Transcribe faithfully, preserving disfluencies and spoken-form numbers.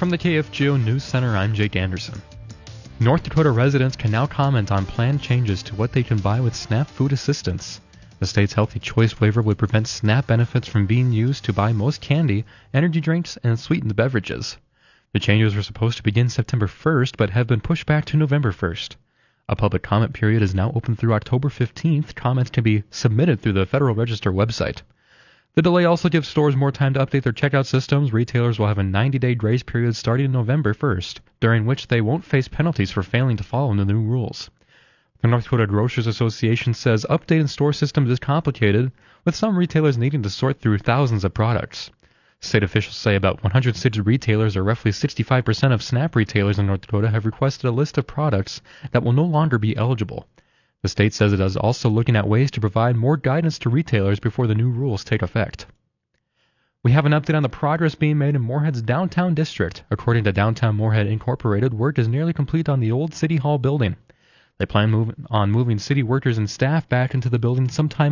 From the K F G O News Center, I'm Jake Anderson. North Dakota residents can now comment on planned changes to what they can buy with SNAP food assistance. The state's Healthy Choice waiver would prevent SNAP benefits from being used to buy most candy, energy drinks, and sweetened beverages. The changes were supposed to begin September first, but have been pushed back to November first. A public comment period is now open through October fifteenth. Comments can be submitted through the Federal Register website. The delay also gives stores more time to update their checkout systems. Retailers will have a ninety-day grace period starting November first, during which they won't face penalties for failing to follow the new rules. The North Dakota Grocers Association says updating store systems is complicated, with some retailers needing to sort through thousands of products. State officials say about one hundred sixty retailers, or roughly sixty-five percent of SNAP retailers in North Dakota, have requested a list of products that will no longer be eligible. The state says it is also looking at ways to provide more guidance to retailers before the new rules take effect. We have an update on the progress being made in Moorhead's downtown district. According to Downtown Moorhead Incorporated, work is nearly complete on the old City Hall building. They plan move on moving city workers and staff back into the building sometime